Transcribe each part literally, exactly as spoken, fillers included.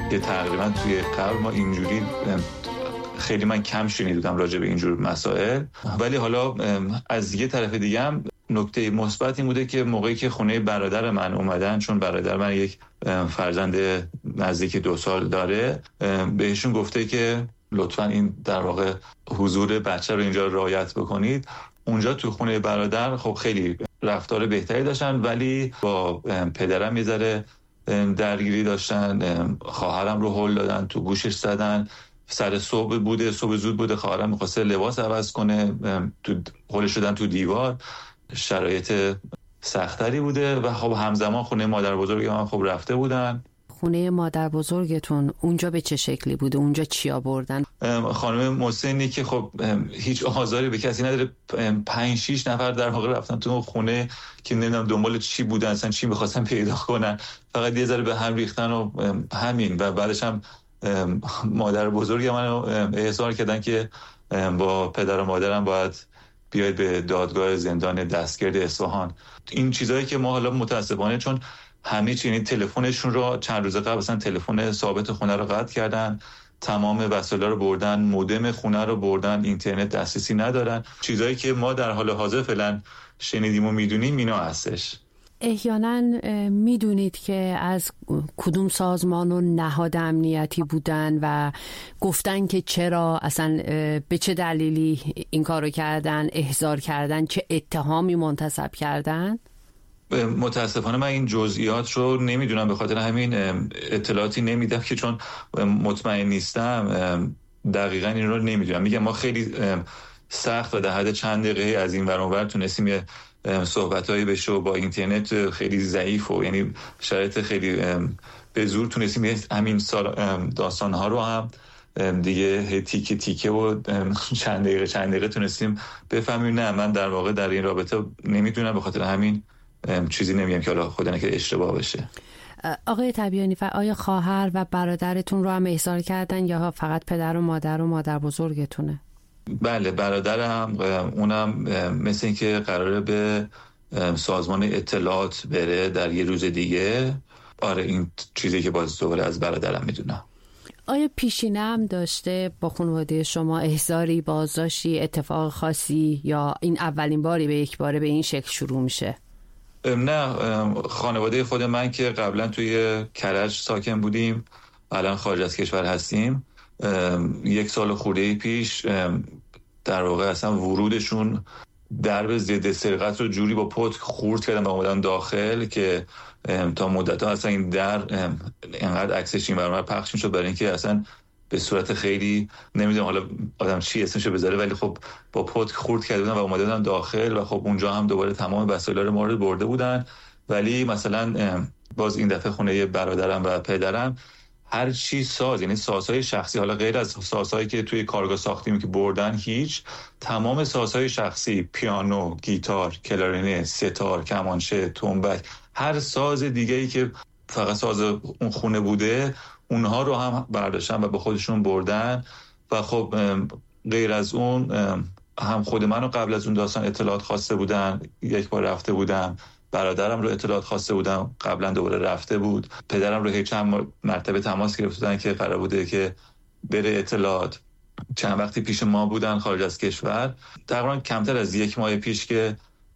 که تقریبا توی قبل ما اینجوری خیلی من کم شنیدم راجع به اینجور مسائل. ولی حالا از یه طرف دیگه هم نکته مثبت این بوده که موقعی که خونه برادر من اومدن، چون برادر من یک فرزند نزدیک دو سال داره، بهشون گفته که لطفاً این در واقع حضور بچه رو اینجا رعایت بکنید. اونجا تو خونه برادر خب خیلی رفتار بهتری داشتن، ولی با پدرم یه ذره درگیری داشتن. خواهرم رو هل دادن، تو گوشش زدن. سر صبح بوده، صبح زود بوده، خواهرم می‌خواسته لباس عوض کنه، تو هل شدن تو دیوار. شرایط سختری بوده و خب همزمان خونه مادر بزرگ من خب رفته بودن. خونه مادر بزرگتون اونجا به چه شکلی بوده؟ اونجا چی آوردن؟ خانم مسنی که خب هیچ آزاری به کسی نداره، پنج شیش نفر در واقع رفتن تو خونه که نمیدونم دنبال چی بودن، اصلا چی می‌خواستن پیدا کنن، فقط یه ذره به هم ریختن و همین. و بعدش هم مادر بزرگ منو احضار کردن که با پدر و مادرم باید بیاید به دادگاه زندان دستگرد اصفهان. این چیزایی که ما حالا متاسفانه چون همه چی، یعنی تلفنشون رو چند روز قبل مثلا تلفن ثابت خونه رو قطع کردن، تمام وسایل رو بردن، مودم خونه رو بردن، اینترنت دسترسی ندارن. چیزایی که ما در حال حاضر فعلا شنیدیم و میدونیم اینا هستش. احیانا میدونید که از کدوم سازمان و نهاد امنیتی بودن و گفتن که چرا اصلا به چه دلیلی این کارو کردن، احضار کردن، چه اتهامی منتسب کردن؟ متاسفانه من این جزئیات رو نمیدونم، به خاطر همین اطلاعاتی نمیدم که چون مطمئن نیستم دقیقاً این رو نمیدونم. میگم ما خیلی سخت و در حد چند دقیقه از این ور اون ور تونستیم صحبتایی بشه و با اینترنت خیلی ضعیف و یعنی شرایط خیلی به زور تونستیم همین داستان‌ها رو هم دیگه تیکه تیکه و چند دقیقه چند دقیقه تونستیم بفهمیم. نه من در واقع در این رابطه نمیدونم، به خاطر همین چیزی نمیگم که حالا خدا نکنه اشتباه بشه. آقای تبیانی، آیا خواهر و برادرتون رو هم احضار کردن یا فقط پدر و مادر و مادر بزرگتونه؟ بله برادرم، اونم مثل این که قراره به سازمان اطلاعات بره در یه روز دیگه. آره این چیزی که باز دوباره از برادرم میدونم. آیا پیشینه هم داشته با خانواده شما احضاری، بازداشتی، اتفاق خاصی، یا این اولین باری به یک باره به این شکل شروع میشه؟ نه، خانواده خود من که قبلا توی کرج ساکن بودیم، الان خارج از کشور هستیم. یک سال خورده پیش در واقع اصلا ورودشون درب ضد سرقت رو جوری با پتک خورد کردن و اومدن داخل که تا مدت‌ها اصلا این در اینقدر عکسش این برام پخش میشد برای اینکه اصلا به صورت خیلی نمیدونم حالا آدم چی اسمشو بذاره، ولی خب با پتک خورد کرده بودن و اومده بودن داخل و خب اونجا هم دوباره تمام وسایل رو مورد برده بودن. ولی مثلا باز این دفعه خونه برادرم و پدرم هر چی ساز، یعنی سازهای شخصی، حالا غیر از سازهایی که توی کارگاه ساختیم که بردن، هیچ، تمام سازهای شخصی، پیانو، گیتار، کلارینه، ستار، کمانچه، تنبک، هر ساز دیگه‌ای که فقط ساز اون خونه بوده اونها رو هم برداشتن و به خودشون بردن. و خب غیر از اون هم خود منو قبل از اون داستان اطلاعات خواسته بودن، یک بار رفته بودم. برادرم رو اطلاعات خواسته بودم، قبلا دوباره رفته بود. پدرم رو هیچ چند مرتبه تماس گرفتن که قرار بوده که بره اطلاعات. چند وقتی پیش ما بودن خارج از کشور، تقریبا کمتر از یک ماه پیش که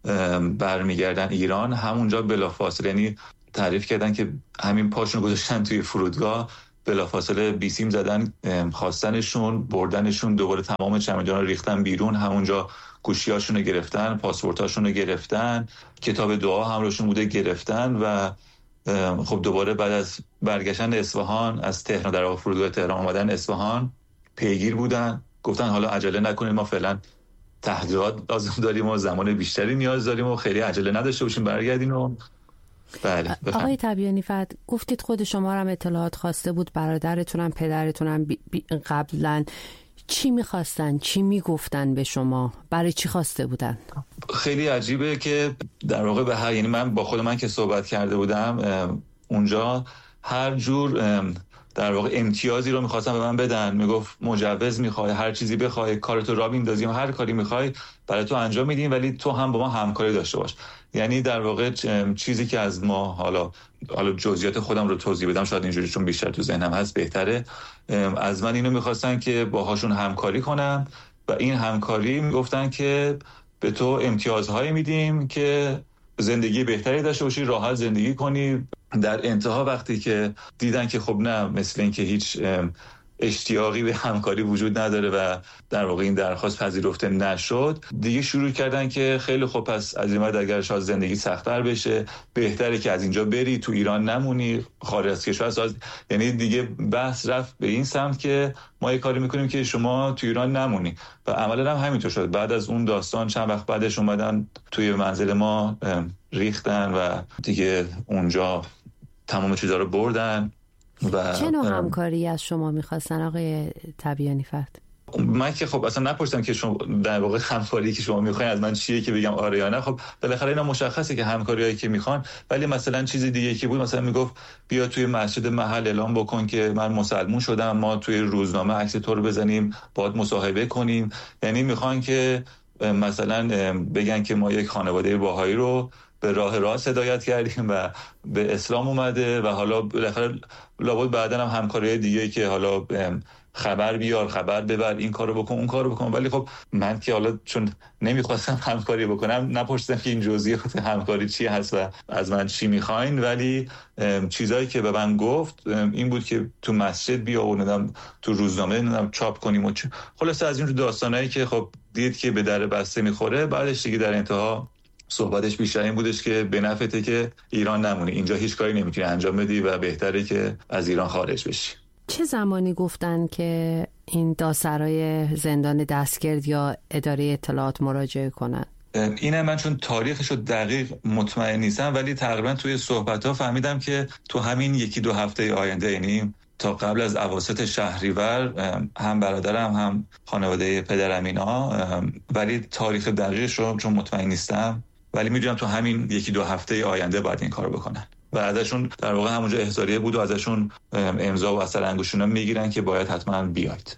برمیگردن ایران، همونجا بلافاصله، یعنی تعریف کردن که همین پاشون گذاشتن توی فرودگاه، بلافاصله بیسیم زدن، خواستنشون، بردنشون، دوباره تمام چمدان رو ریختن بیرون، همونجا گوشیاشون رو گرفتن، پاسپورتاشون رو گرفتن، کتاب دعا هم روشون بوده گرفتن. و خب دوباره بعد از برگشتن اصفهان از تهران، در واقع فرودگاه تهران اومدن اصفهان، پیگیر بودن، گفتن حالا عجله نکنید، ما فعلا تحقیقات لازم داریم و زمان بیشتری نیاز داریم و خیلی عجله نداشته باشیم برگردین. و بله. آقای تبیانی فقط گفتید خود شما هم اطلاعات خواسته بود، برادرتونم پدرتونم قبلا چی میخواستن، چی میگفتن به شما، برای چی خواسته بودن؟ خیلی عجیبه که در واقع به هر، یعنی من با خود من که صحبت کرده بودم اونجا، هر جور در واقع امتیازی رو میخواستن به من بدن. میگفت مجوز میخوای، هر چیزی بخوای، کارتو را میندازیم، هر کاری میخوای برای تو انجام میدیم، ولی تو هم با ما همکاری داشته باش. یعنی در واقع چیزی که از ما، حالا حالا جزئیات خودم رو توضیح بدم شاید اینجوری چون بیشتر تو ذهنم هست بهتره، از من اینو میخواستن که باهاشون همکاری کنم و این همکاری میگفتن که به تو امتیازهایی میدیم که زندگی بهتری داشته باشی، راحت زندگی کنی. در انتها وقتی که دیدن که خب نه، مثل این که هیچ اشتیاقی به همکاری وجود نداره و در واقع این درخواست پذیرفته نشد، دیگه شروع کردن که خیلی خوب، پس از این بعد اگر شاید زندگی سخت‌تر بشه بهتره که از اینجا بری، تو ایران نمونی، خارج از کشور ساز. یعنی دیگه بحث رفت به این سمت که ما یه کاری میکنیم که شما تو ایران نمونی و عملا هم همینطور شد. بعد از اون داستان چند وقت بعدش اومدن توی منزل ما ریختن و دیگه اونجا تمام چیزا رو بردن. و چه نوع همکاری از شما میخواستن آقای تبیانی فت؟ من که خب اصلا نپرسیدم که شما در واقع همکاری که شما میخواین از من چیه که بگم آره یا نه. خب بالاخره اینا مشخصه که همکاریایی که میخوان، ولی مثلا چیز دیگه که بود، مثلا میگفت بیا توی مسجد محل اعلام بکن که من مسلمون شدم، ما توی روزنامه عکس تو رو بزنیم، باهات مصاحبه کنیم. یعنی میخوان که مثلا بگن که ما یک خانواده باهایی رو به راه راست هدایت کردیم و به اسلام اومده و حالا بالاخره لابد بعدن هم همکاری دیگه که حالا خبر بیار، خبر ببر، این کارو بکن، اون کارو بکن. ولی خب من که حالا چون نمیخواستم همکاری بکنم نپرسیدم که این جزئیات همکاری چی هست و از من چی میخواین، ولی چیزایی که به من گفت این بود که تو مسجد بیا و ندم تو روزنامه ندم چاپ کنیم و چ... خلاصه از این رو داستانایی که خب دید که به در بسته میخوره. بعدش دیگه در انتها صحبتش بیشتر این بودش که به نفعته که ایران نمونی، اینجا هیچ کاری نمیتونی انجام بدی و بهتره که از ایران خارج بشی. چه زمانی گفتن که این دادسرای زندان دستگرد یا اداره اطلاعات مراجعه کنن؟ اینه من چون تاریخش رو دقیق مطمئن نیستم، ولی تقریبا توی صحبت‌ها فهمیدم که تو همین یکی دو هفته آینده، یعنی تا قبل از اواسط شهریور، هم برادرم هم خانواده پدرم اینا، ولی تاریخ دقیقش رو چون مطمئن نیستم، ولی میدونم تو همین یکی دو هفته آینده باید این کارو بکنن و ازشون در واقع همونجا احضاریه بود و ازشون امضا و اثر انگشتونا میگیرن که باید حتما بیاید.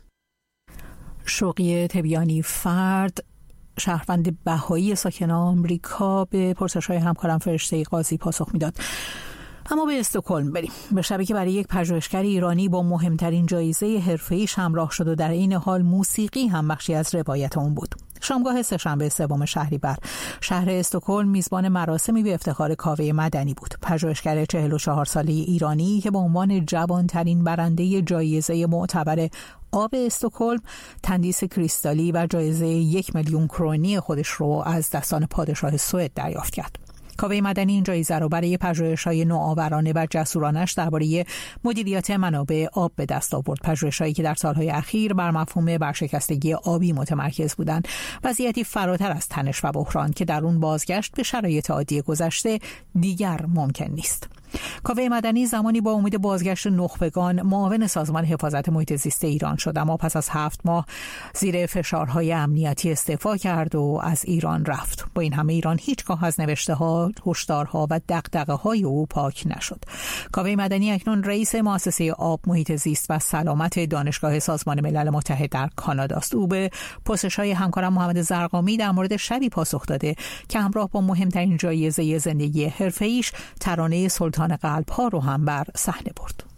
شوقی تبیانی فرد، شهروند بهایی ساکن آمریکا، به پرسش‌های همکارم فرشته قاضی پاسخ میداد. اما به استکهلم بریم. به شبی که برای یک پژوهشگر ایرانی با مهمترین جایزه حرفه‌ایش همراه شد و در این حال موسیقی هم بخشی از روایت اون بود. شامگاه سه‌شنبه سوم شهریور شهر استکهلم میزبان مراسمی به افتخار کاوه مدنی بود. پژوهشگر چهل و چهار ساله ایرانی که به عنوان جوانترین برنده جایزه معتبر آب استکهلم، تندیس کریستالی و جایزه یک میلیون کرونی خودش رو از دستان پادشاه سوئد دریافت کرد. کاوه مدنی این جایزه رو برای پژوهش‌های نوآورانه و جسورانش درباره مدیریت منابع آب به دست آورد. پژوهش‌هایی که در سالهای اخیر بر مفهوم ورشکستگی آبی متمرکز بودند، وضعیتی فراتر از تنش و بحران که در اون بازگشت به شرایط عادی گذشته دیگر ممکن نیست. کاوه مدنی زمانی با امید بازگشت نخبگان معاون سازمان حفاظت محیط زیست ایران شد، اما پس از هفت ماه زیر فشارهای امنیتی استعفا کرد و از ایران رفت. با این همه ایران هیچگاه از نوشته‌ها، هشدارها و دغدغه‌های او پاک نشد. کاوه مدنی اکنون رئیس مؤسسه آب، محیط زیست و سلامت دانشگاه سازمان ملل متحد در کانادا است. او به پرسش‌های همکارم محمد زرقامی در مورد شبی پاسخ داده که همراه با مهمترین جایزه زندگی حرفه‌ایش ترانه سلطان قلب‌ها رو هم بر صحنه برد.